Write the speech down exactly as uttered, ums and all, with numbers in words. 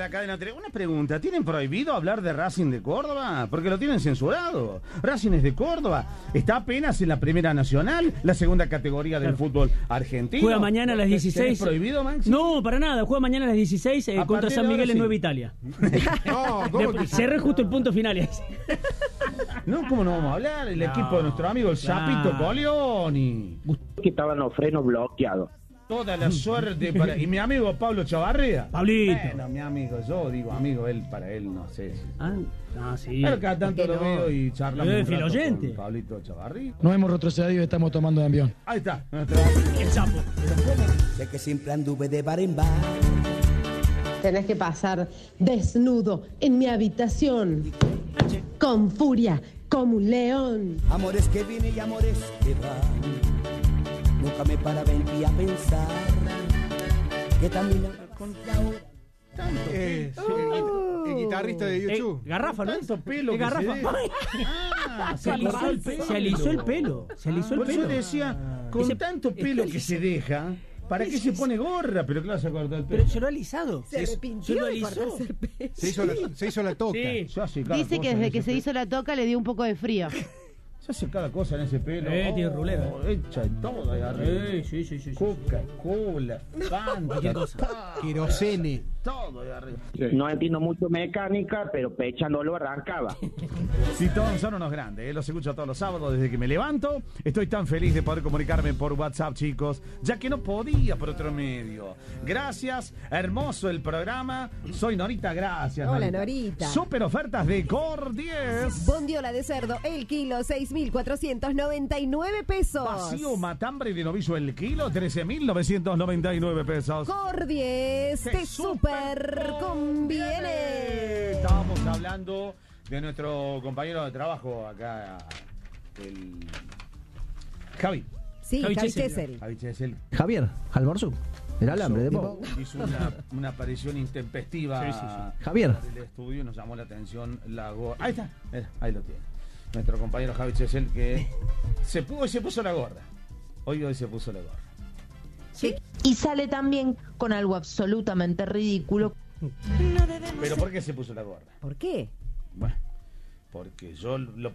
la cadena tres. Una pregunta, ¿tienen prohibido hablar de Racing de Córdoba? Porque lo tienen censurado. Racing es de Córdoba. Está apenas en la Primera Nacional, la segunda categoría del claro. fútbol argentino. Juega mañana a las dieciséis. ¿Es prohibido, Maxi? No, para nada. Juega mañana a las dieciséis eh, contra San Miguel en sí. Nueva Italia. No, ¿cómo que cerré justo el punto final. No, ¿cómo no vamos a hablar? El no, equipo de nuestro amigo el Sapito no. Coleoni. Que estaban los frenos bloqueados. Toda la suerte para... Y mi amigo Pablo Chavarría. Pablito. Bueno, mi amigo, yo digo amigo, él para él, no sé. Si... Ah, no, sí. Pero cada tanto lo no? veo y charlamos eh, un rato oyente. con Pablito Chavarría. No hemos retrocedido y estamos tomando de avión. Ahí está. El sapo. Sé que siempre anduve de bar en bar. Tenés que pasar desnudo en mi habitación. Con furia, como un león. Amores que vienen y amores que van. Nunca me paraba en ti a pensar que también con tanto eh, oh. el, el guitarrista de YouTube. Eh, garrafa, ¿no? Tanto pelo. Es garrafa. Se, ah, se, alisó el pelo. se alisó el pelo. Se alisó el Por pelo. Por eso decía, con Ese, tanto pelo que se deja, ¿para qué se pone gorra? Pero claro, se cortó el pelo. Pero se lo ha alisado. Se arrepintió de cortarse el pelo. Se hizo, la, se hizo la toca. Sí. Dice que desde que se hizo la toca le dio un poco de frío. Se hace cada cosa en ese pelo. Eh, tiene oh, rulera. Hecha en todo ahí arriba. Eh, sí, sí, sí. Coca-Cola, Fanta, querosene. Todo ahí arriba. Sí. No entiendo mucho mecánica, pero Pecha no lo arrancaba. Si todos son unos grandes, ¿eh? Los escucho todos los sábados desde que me levanto. Estoy tan feliz de poder comunicarme por WhatsApp, chicos, ya que no podía por otro medio. Gracias, hermoso el programa. Soy Norita, gracias. Hola, Norita. Super ofertas de Cor diez. Bondiola de cerdo, el kilo, seis mil cuatrocientos noventa y nueve pesos. Vacío matambre de novillo el kilo, trece mil novecientos noventa y nueve pesos. Cor diez, te, te super conviene. Estábamos hablando de nuestro compañero de trabajo acá, el Javi. Sí, Javi, Javi Chesel. Javi Chesel. Javier, Almorzú. El alambre de Bob. Hizo una, una aparición intempestiva. Sí, sí, sí. Javier. En el estudio nos llamó la atención la gorra. Ahí está, ahí lo tiene. Nuestro compañero Javi Chesel que se, puso, se puso la gorra. Hoy hoy se puso la gorra. Sí. Y sale también con algo absolutamente ridículo. ¿Pero por qué se puso la gorra? ¿Por qué? Bueno, porque yo lo